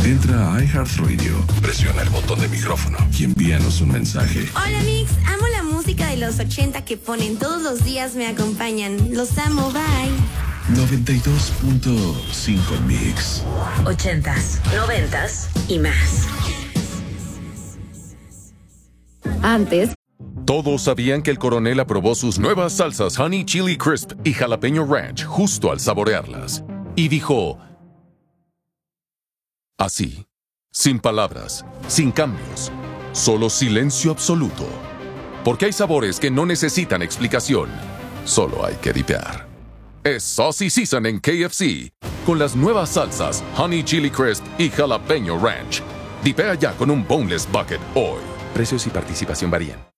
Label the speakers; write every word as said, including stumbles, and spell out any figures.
Speaker 1: Entra a iHeartRadio, presiona el botón de micrófono y envíanos un mensaje.
Speaker 2: Hola Mix, amo la música de los ochenta que ponen todos los días, me acompañan. Los amo, bye.
Speaker 1: noventa y dos punto cinco Mix.
Speaker 3: Ochentas, noventas y más.
Speaker 4: Antes.
Speaker 5: Todos sabían que el coronel aprobó sus nuevas salsas Honey Chili Crisp y Jalapeño Ranch justo al saborearlas. Y dijo... así, sin palabras, sin cambios, solo silencio absoluto. Porque hay sabores que no necesitan explicación, solo hay que dipear. Es Saucy Season en K F C, con las nuevas salsas Honey Chili Crisp y Jalapeño Ranch. Dipea ya con un Boneless Bucket hoy.
Speaker 6: Precios y participación varían.